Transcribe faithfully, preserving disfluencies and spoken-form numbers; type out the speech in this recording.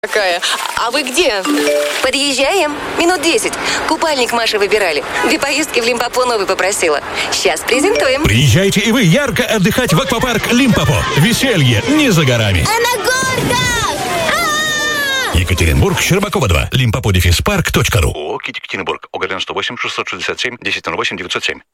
Какая? А вы где? Подъезжаем. Минут десять. Купальник Маша выбирали. Две поездки в Лимпопо новый попросила. Сейчас презентуем. Приезжайте и вы ярко отдыхать в аквапарк Лимпопо. Веселье не за горами. А на горках! А-а-а! Екатеринбург, Щербакова два. Лимпопо дефис парк точка ру. О, Екатеринбург. Огален сто восемь, шестьсот шестьдесят семь, десять ноль восемь, девятьсот семь.